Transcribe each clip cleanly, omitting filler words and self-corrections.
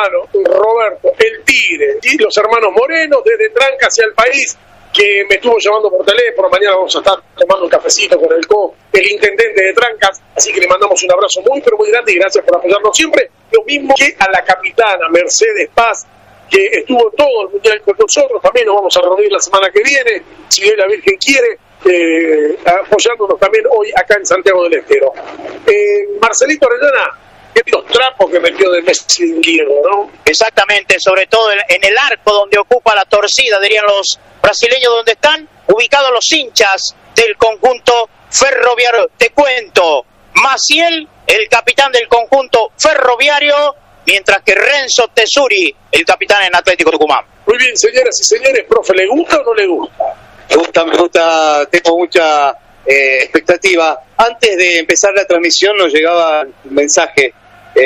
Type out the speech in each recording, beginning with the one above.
hermano Roberto, el Tigre, y los hermanos Moreno, desde Tranca hacia el país, que me estuvo llamando por teléfono. Mañana vamos a estar tomando un cafecito con el intendente de Trancas, así que le mandamos un abrazo muy, pero muy grande y gracias por apoyarnos siempre. Lo mismo que a la capitana Mercedes Paz, que estuvo todo el mundial con nosotros. También nos vamos a reunir la semana que viene, si Dios la Virgen quiere, apoyándonos también hoy acá en Santiago del Estero. Marcelito Orellana, los trapos que metió de Messi en Guillermo, ¿no? Exactamente, sobre todo en el arco donde ocupa la torcida, dirían los brasileños, donde están ubicados los hinchas del conjunto ferroviario. Te cuento, Maciel, el capitán del conjunto ferroviario, mientras que Renzo Tesuri, el capitán en Atlético Tucumán. Muy bien, señoras y señores, profe, ¿le gusta o no le gusta? Me gusta, tengo mucha expectativa. Antes de empezar la transmisión nos llegaba un mensaje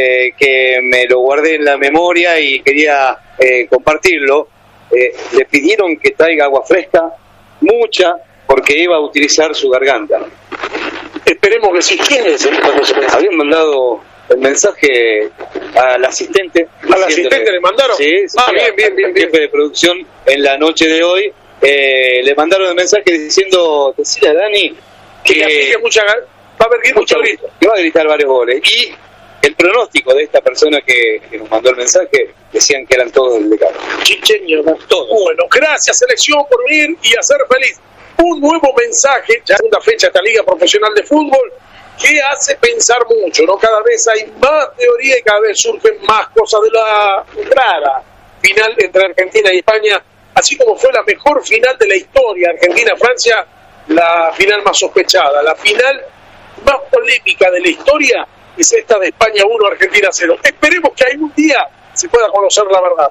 que me lo guardé en la memoria y quería compartirlo. Le pidieron que traiga agua fresca, mucha, porque iba a utilizar su garganta. Esperemos que sí. ¿Quién es? Habían mandado el mensaje al asistente. ¿Al asistente le mandaron? Sí, bien. Jefe de producción en la noche de hoy. Le mandaron el mensaje diciendo, decile a Dani que aplique mucha, va a haber mucho grito, que va a gritar varios goles. Y el pronóstico de esta persona que nos mandó el mensaje decían que eran todos del decano. Chicheño, todos. Bueno, gracias selección por venir y hacer feliz. Un nuevo mensaje, ya segunda fecha de esta Liga Profesional de Fútbol, que hace pensar mucho, ¿no? Cada vez hay más teoría y cada vez surgen más cosas de la rara final entre Argentina y España, así como fue la mejor final de la historia, Argentina-Francia, la final más sospechada, la final más polémica de la historia es esta de España 1, Argentina 0. Esperemos que algún día se pueda conocer la verdad.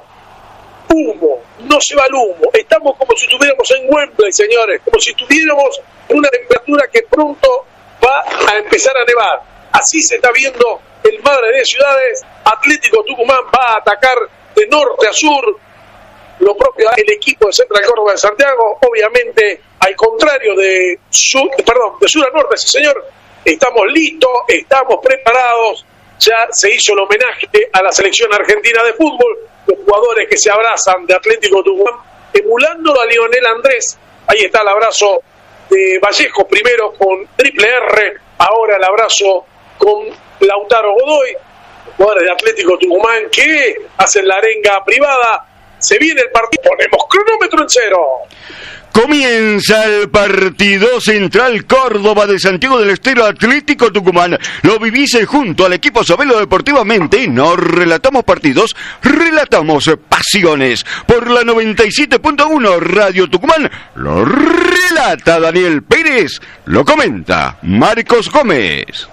Humo, no se va el humo. Estamos como si estuviéramos en Wembley, señores, como si estuviéramos en una temperatura que pronto va a empezar a nevar. Así se está viendo el Madre de Ciudades. Atlético Tucumán va a atacar de norte a sur. Lo propio el equipo de Central Córdoba de Santiago, obviamente al contrario de sur a norte, sí señor. Estamos listos, estamos preparados. Ya se hizo el homenaje a la selección argentina de fútbol, los jugadores que se abrazan de Atlético Tucumán, emulándolo a Lionel Andrés. Ahí está el abrazo de Vallejo primero con triple R, ahora el abrazo con Lautaro Godoy, los jugadores de Atlético Tucumán que hacen la arenga privada. Se viene el partido, ponemos cronómetro en cero. Comienza el partido Central Córdoba de Santiago del Estero Atlético Tucumán. Lo vivís junto al equipo Sabelo Deportivamente. No relatamos partidos, relatamos pasiones. Por la 97.1 Radio Tucumán lo relata Daniel Pérez, lo comenta Marcos Gómez.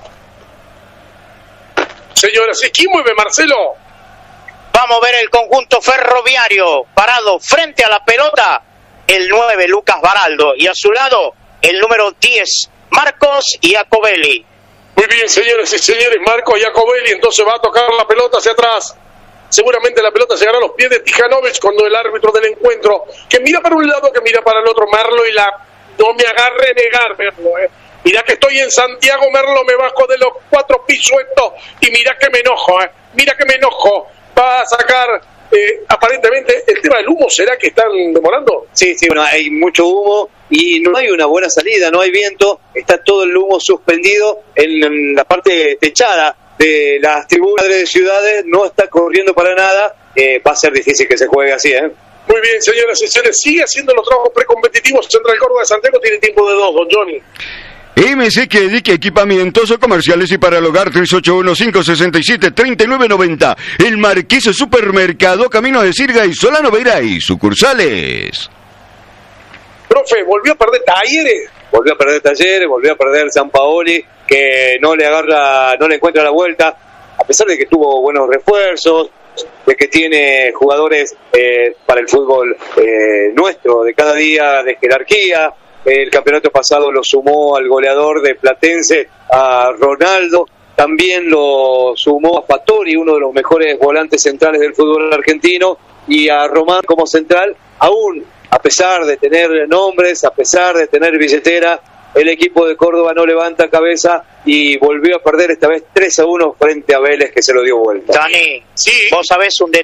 Señoras, ¿quién mueve, Marcelo? Vamos a ver el conjunto ferroviario parado frente a la pelota. El 9, Lucas Baraldo, y a su lado, el número 10, Marcos Iacobelli. Muy bien, señores y señores, Marcos Iacobelli, entonces va a tocar la pelota hacia atrás. Seguramente la pelota llegará a los pies de Tijanovic cuando el árbitro del encuentro, que mira para un lado, que mira para el otro, Merlo, y no me agarre negar, Merlo, Mira que estoy en Santiago, Merlo, me bajo de los 4 pisos esto, y mira que me enojo, mira que me enojo. Va a sacar... aparentemente el tema del humo, ¿será que están demorando? Sí, bueno, hay mucho humo y no hay una buena salida, no hay viento, está todo el humo suspendido en la parte techada de las tribunas de ciudades, no está corriendo para nada, va a ser difícil que se juegue así, Muy bien, señoras y señores, sigue haciendo los trabajos precompetitivos. Central Córdoba de Santiago tiene tiempo de 2, don Johnny. MC Kedic, equipamientos comerciales y para el hogar, 381-567-3990. El Marqués Supermercado, Camino de Sirga y Solano Veray, sucursales. Profe, ¿volvió a perder Talleres? Volvió a perder San Paoli, que no le encuentra la vuelta, a pesar de que tuvo buenos refuerzos, de que tiene jugadores para el fútbol nuestro, de cada día, de jerarquía. El campeonato pasado lo sumó al goleador de Platense, a Ronaldo. También lo sumó a Fattori, uno de los mejores volantes centrales del fútbol argentino, y a Román como central. Aún, a pesar de tener nombres, a pesar de tener billetera, el equipo de Córdoba no levanta cabeza y volvió a perder esta vez 3-1 frente a Vélez, que se lo dio vuelta. Dani, sí. Vos sabés un detalle.